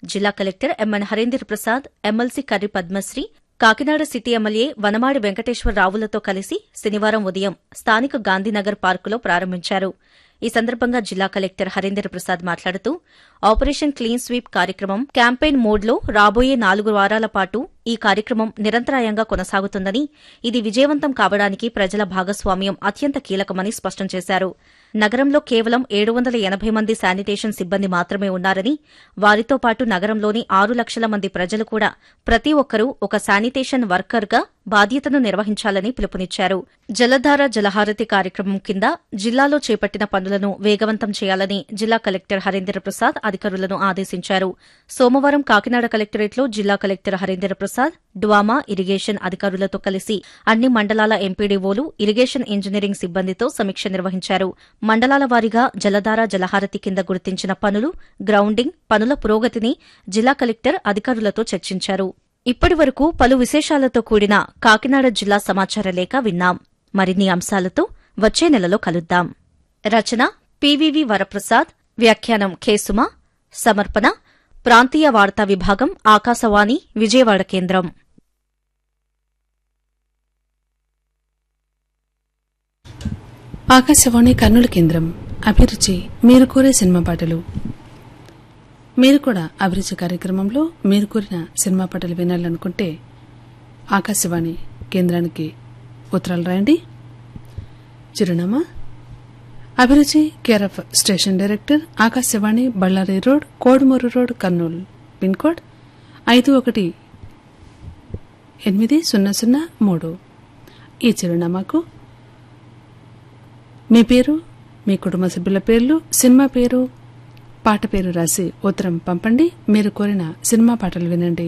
జిల్లా collector MN Harinder Prasad, MLC Karri Padmashri, Kakinada city MLA Vanamadi వెంకటేశ్వరరావులతో కలిసి శనివారం ఉదయం స్థానిక గాంధీనగర్ పార్కులో ప్రారంభించారు. ఈ సందర్భంగా జిల్లా కలెక్టర్ హరీందర్ ప్రసాద్ మాట్లాడుతూ ఆపరేషన్ క్లీన్ స్వీప్ కార్యక్రమం క్యాంపెయిన్ మోడ్లో రాబోయే 4 వారాల పాటు ఈ కార్యక్రమం నిరంతరాయంగా కొనసాగుతుందని, ఇది విజయవంతం కావడానికి ప్రజల భాగస్వామ్యం అత్యంత కీలకమని స్పష్టం చేశారు. నగరంలో కేవలం 780 మంది శానిటేషన్ సిబ్బంది మాత్రమే ఉన్నారని, వారితో పాటు నగరంలోని 6 లక్షల మంది ప్రజలు కూడా ప్రతి ఒక్కరూ ఒక శానిటేషన్ వర్కర్గా బాధ్యతను నిర్వహించాలని పిలుపునిచ్చారు. జలధార జలహారతి కార్యక్రమం కింద జిల్లాలో చేపట్టిన పనులను వేగవంతం చేయాలని జిల్లా కలెక్టర్ హరీందర్ ప్రసాద్ అధికారులను ఆదేశించారు. సోమవారం కాకినాడ కలెక్టరేట్లో జిల్లా కలెక్టర్ హరీందర్ ప్రసాద్, డ్వామా, ఇరిగేషన్ అధికారులతో కలిసి అన్ని మండలాల ఎంపీడీఓలు, ఇరిగేషన్ ఇంజనీరింగ్ సిబ్బందితో సమీక్ష నిర్వహించారు. మండలాల వారీగా జలధార జలహారతి కింద గుర్తించిన పనులు, గ్రౌండింగ్ పనుల పురోగతిని జిల్లా కలెక్టర్ అధికారులతో చర్చించారు. ఇప్పటి వరకు పలు విశేషాలతో కూడిన కాకినాడ జిల్లా సమాచార లేఖ విన్నాం. మరిన్ని అంశాలతో వచ్చే నెలలో కలుద్దాం. రచన పివివి వరప్రసాద్, వ్యాఖ్యానం కేసుమ, సమర్పణ ప్రాంతీయ వార్తా విభాగం, ఆకాశవాణి విజయవాడ కేంద్రం. ఆకాశవాణి కర్నూలు కేంద్రం. అభిరుచి మీరు కోరే సినిమా పాటలు. మీరు కూడా అభిరుచి కార్యక్రమంలో మీరు కోరిన సినిమా పాటలు వినాలనుకుంటే ఆకాశవాణి కేంద్రానికి ఉత్తరాలు రాయండి. చిరునామా అభిరుచి, care of station director, Akashvani, Ballari road, Kodumur road, Kurnool. Pin code 518003. ఈ చిరునామాకు మీ పేరు, మీ కుటుంబ సభ్యుల పేర్లు, సినిమా పేరు, పాట పేరు రాసి ఉత్తరం పంపండి. మీరు కోరిన సినిమా పాటలు వినండి.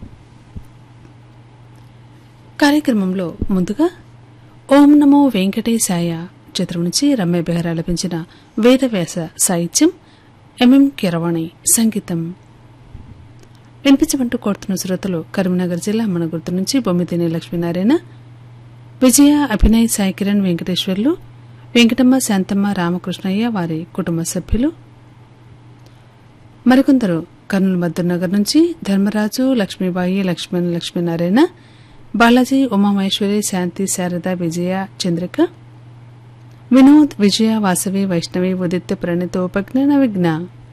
కార్యక్రమంలో ముందుగా ఓం నమో వెంకటేశాయ చిత్రం నుంచి రమ్య బెహరా లభించిన వేదవ్యాస సాహిత్యం, ఎంఎం కీరవాణి సంగీతం వినిపించమంటూ కోరుతున్న శ్రోతలు కరీంనగర్ జిల్లా మనగుర్తు నుంచి బొమ్మిదిని లక్ష్మీనారాయణ, విజయ, అభినయ్, సాయి కిరణ్, వెంకటేశ్వర్లు, వెంకటమ్మ, శాంతమ్మ, రామకృష్ణయ్య, వారి కుటుంబ సభ్యులు. మరికొందరు కర్నూలు మద్దూర్నగర్ నుంచి ధర్మరాజు, లక్ష్మీబాయి, లక్ష్మణ్, లక్ష్మీనారాయణ, బాలాజీ, ఉమామహేశ్వరి, శాంతి, శారద, విజయ, చంద్రిక, వినోద్, విజయ, వాసవి, వైష్ణవి, ఉదిత్య, ప్రణిత, ఉపజ్ఞాన, విఘ్న.